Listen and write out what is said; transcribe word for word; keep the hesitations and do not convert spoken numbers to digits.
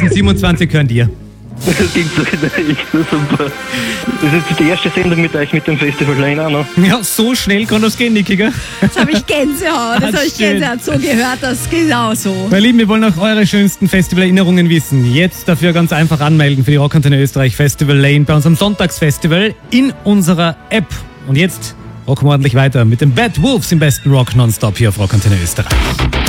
zweitausendsiebenundzwanzig gehören dir. Das klingt so echt super. Das ist jetzt die erste Sendung mit euch mit dem Festival Lane auch noch. Ja, so schnell kann das gehen, Niki, gell? Jetzt habe ich Gänsehaut, das Ah, habe ich schön. Gänsehaut so gehört, das genau so. Meine Lieben, wir wollen auch eure schönsten Festivalerinnerungen wissen. Jetzt dafür ganz einfach anmelden für die Rockantenne Österreich Festival Lane bei unserem Sonntagsfestival in unserer App. Und jetzt rocken wir ordentlich weiter mit den Bad Wolves im besten Rock Nonstop hier auf Rockantenne Österreich.